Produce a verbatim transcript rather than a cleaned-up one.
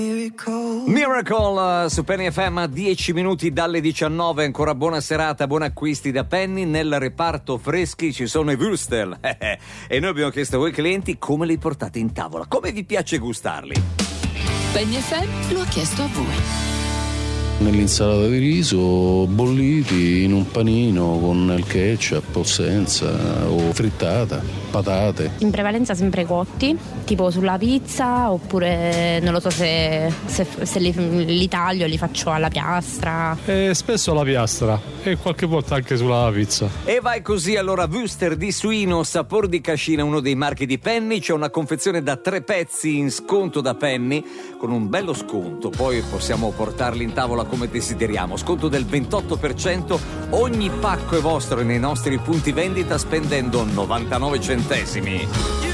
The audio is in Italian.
Miracle uh, su Penny F M, dieci minuti dalle diciannove. Ancora buona serata, buon acquisti da Penny. Nel reparto freschi ci sono i Würstel e noi abbiamo chiesto a voi clienti come li portate in tavola, come vi piace gustarli. Penny F M lo ha chiesto a voi. Nell'insalata di riso, bolliti in un panino con il ketchup o senza, o frittata, patate. In prevalenza sempre cotti, tipo sulla pizza, oppure non lo so se, se, se li, li taglio, li faccio alla piastra. E spesso alla piastra e qualche volta anche sulla pizza. E vai così allora. Würstel di suino, sapor di cascina, uno dei marchi di Penny. C'è una confezione da tre pezzi in sconto da Penny, con un bello sconto. Poi possiamo portarli in tavola come desideriamo. Sconto del ventotto per cento. Ogni pacco è vostro nei nostri punti vendita spendendo novantanove centesimi.